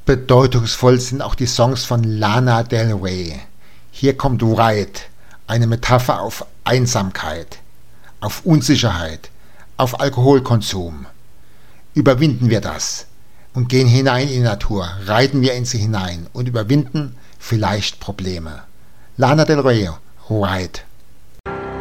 Bedeutungsvoll sind auch die Songs von Lana Del Rey. Hier kommt Ride, eine Metapher auf Einsamkeit, auf Unsicherheit, auf Alkoholkonsum. Überwinden wir das und gehen hinein in die Natur, reiten wir in sie hinein und überwinden vielleicht Probleme. Lana Del Rey, Ride.